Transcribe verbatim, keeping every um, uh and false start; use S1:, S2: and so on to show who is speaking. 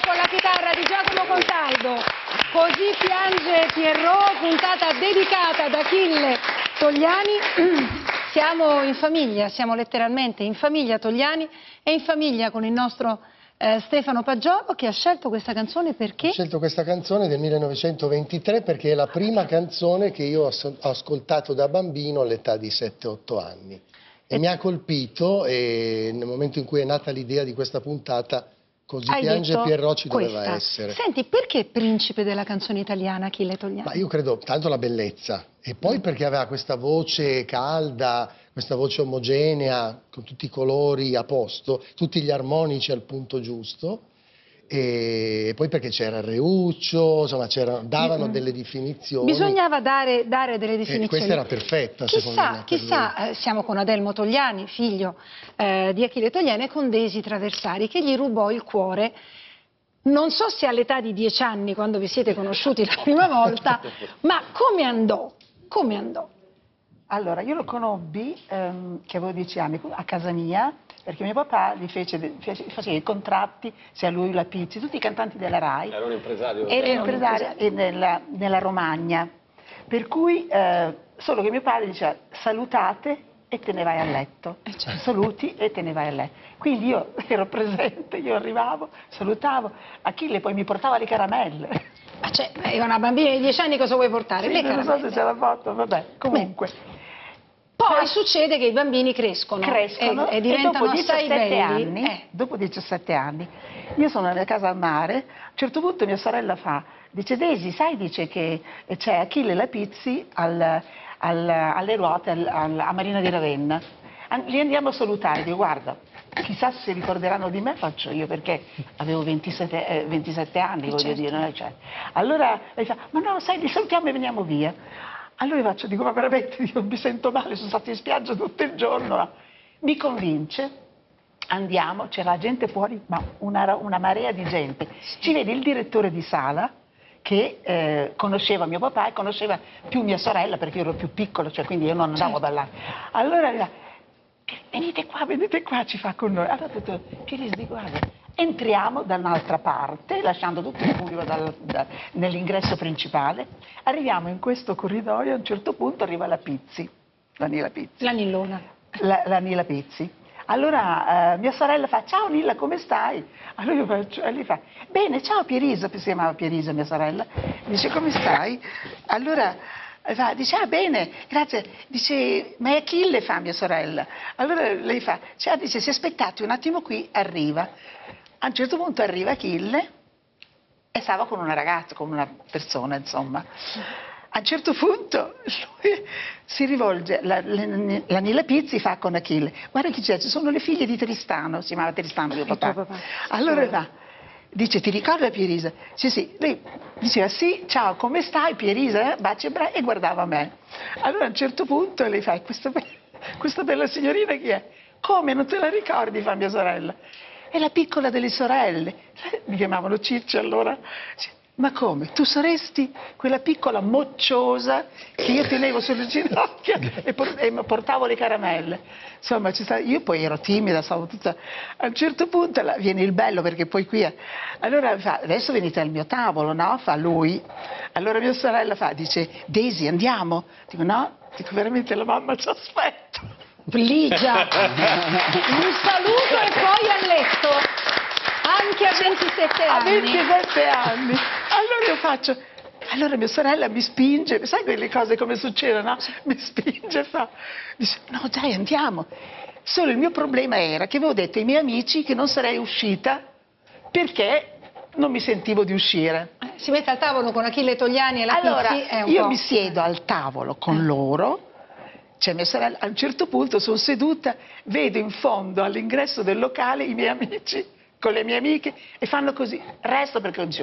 S1: con la chitarra di Giacomo Contaldo. Così piange Pierrot, puntata dedicata ad Achille Togliani. Siamo in famiglia, siamo letteralmente in famiglia Togliani e in famiglia con il nostro eh, Stefano Paggiolo, che ha scelto questa canzone perché?
S2: Ho scelto questa canzone del millenovecentoventitré perché è la prima canzone che io ho ascoltato da bambino all'età di sette otto anni. E, e mi ha colpito, e nel momento in cui è nata l'idea di questa puntata, Così
S1: Hai
S2: piange Pierrot ci
S1: questa.
S2: doveva essere.
S1: Senti, perché principe della canzone italiana Achille Togliani?
S2: Ma io credo tanto la bellezza, e poi perché aveva questa voce calda, questa voce omogenea, con tutti i colori a posto, tutti gli armonici al punto giusto, e poi perché c'era il Reuccio, insomma davano delle definizioni.
S1: Bisognava dare, dare delle definizioni.
S2: E questa era perfetta,
S1: chissà,
S2: secondo me.
S1: Chissà, eh, siamo con Adelmo Togliani, figlio eh, di Achille Togliani, e con Desi Traversari, che gli rubò il cuore. Non so se all'età di dieci anni, quando vi siete conosciuti la prima volta, ma come andò? Come andò?
S3: Allora, io lo conobbi, ehm, che avevo dieci anni, a casa mia, perché mio papà gli fece, fece, faceva i contratti, sia lui la Pizzi, tutti i cantanti della RAI.
S4: Era un impresario?
S3: Era un impresario nella, nella Romagna. Per cui, eh, solo che mio padre diceva, salutate e te ne vai a letto. Eh, certo. Saluti e te ne vai a letto. Quindi io ero presente, io arrivavo, salutavo. Achille poi mi portava le caramelle.
S1: Ma cioè, una bambina di dieci anni cosa vuoi portare?
S3: Sì,
S1: le
S3: non so se ce l'ha fatto, vabbè, comunque.
S1: Beh. Poi succede che i bambini crescono,
S3: crescono
S1: e, e diventano
S3: e dopo
S1: assai belli.
S3: Anni,
S1: eh.
S3: Dopo diciassette anni, io sono nella casa al mare, a un certo punto mia sorella fa, dice Desi, sai, dice che c'è Achille Lapizzi al, al, alle ruote al, al, a Marina di Ravenna, li andiamo a salutare, dico guarda, chissà se si ricorderanno di me, faccio io, perché avevo ventisette, eh, ventisette anni, voglio certo. dire. No? Cioè, allora lei fa, ma no, sai, li salutiamo e veniamo via. Allora io faccio, dico, ma veramente io mi sento male, sono stata in spiaggia tutto il giorno. Mi convince, andiamo, c'era gente fuori, ma una, una marea di gente. Ci vede il direttore di sala, che eh, conosceva mio papà e conosceva più mia sorella, perché io ero più piccolo, cioè quindi io non andavo da là. Allora, venite qua, venite qua, ci fa con noi. Allora ho detto, Pierisi, guarda, entriamo da un'altra parte, lasciando tutto il pubblico nell'ingresso principale, arriviamo in questo corridoio, a un certo punto arriva la Pizzi, la Nilla Pizzi.
S1: La Nillona.
S3: La, la Nilla Pizzi. Allora eh, mia sorella fa, ciao Nilla, come stai? Allora io faccio, e lei fa, bene, ciao Pierisa, si chiamava Pierisa mia sorella, dice, come stai? Allora fa, dice, ah bene, grazie, dice, ma è Achille, fa mia sorella. Allora lei fa, cioè, dice, se aspettate un attimo qui, arriva. A un certo punto arriva Achille e stava con una ragazza, con una persona, insomma. A un certo punto lui si rivolge, la, la, la Nilla Pizzi fa con Achille, guarda chi c'è, ci sono le figlie di Tristano, si chiamava Tristano mio papà. papà. Allora va, dice, ti ricorda Pierisa? Sì, sì, lei diceva, sì, ciao, come stai Pierisa? Baci e bra e guardava me. Allora a un certo punto lei fa, questa, be questa bella signorina chi è? Come, non te la ricordi, fa mia sorella? È la piccola delle sorelle. Mi chiamavano Ciccia allora. Ma come? Tu saresti quella piccola mocciosa che io tenevo sulle ginocchia e, por e portavo le caramelle. Insomma, io poi ero timida, stavo tutta... A un certo punto la... viene il bello, perché poi qui... È... Allora fa, adesso venite al mio tavolo, no? Fa lui. Allora mia sorella fa, dice, Desi, andiamo? Dico, no? Dico, veramente la mamma ci aspetta.
S1: Ligia, un saluto e poi a letto, anche a ventisette anni.
S3: A ventisette anni. Allora io faccio, allora mia sorella mi spinge, sai quelle cose come succedono? Mi spinge, fa, dice, no dai andiamo. Solo il mio problema era che avevo detto ai miei amici che non sarei uscita perché non mi sentivo di uscire.
S1: Si mette al tavolo con Achille Togliani e la
S3: allora,
S1: Pizzi è un
S3: io
S1: po'...
S3: mi siedo al tavolo con loro. Cioè mia sorella, a un certo punto sono seduta, vedo in fondo all'ingresso del locale i miei amici con le mie amiche e fanno così, resto perché non dicevo